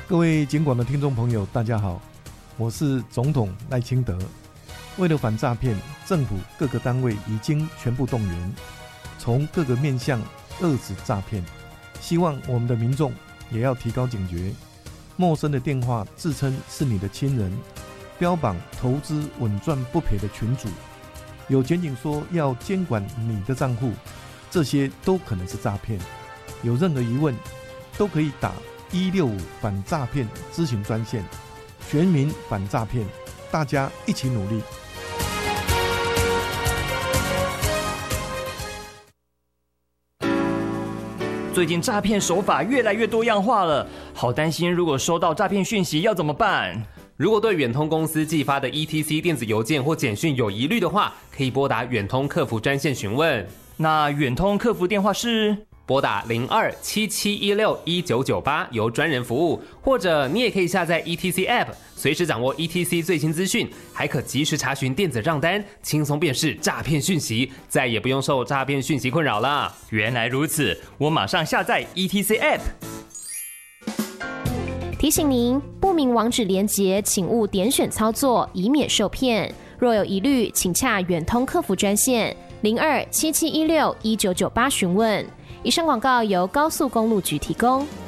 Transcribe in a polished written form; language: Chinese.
各位警广的听众朋友，大家好，我是总统赖清德。为了反诈骗，政府各个单位已经全部动员，从各个面向遏止诈骗。希望我们的民众也要提高警觉，陌生的电话自称是你的亲人，标榜投资稳赚不赔的群组，有检警说要监管你的账户，这些都可能是诈骗。有任何疑问，都可以打165反诈骗咨询专线，全民反诈骗，大家一起努力。 最近诈骗手法越来越多样化了，好担心如果收到诈骗讯息要怎么办？ 如果对远通公司寄发的 ETC 电子邮件或简讯有疑虑的话，可以拨打远通客服专线询问。 那远通客服电话是？ 拨打02-7716-1998由专人服务，或者你也可以下载 ETC App， 随时掌握 ETC 最新资讯，还可及时查询电子账单，轻松辨识诈骗讯息，再也不用受诈骗讯息困扰了。 原来如此，我马上下载 ETC App。 提醒您，不明网址连结请勿点选操作，以免受骗。若有疑虑，请洽远通客服专线02-7716-1998询问。以上广告由高速公路局提供。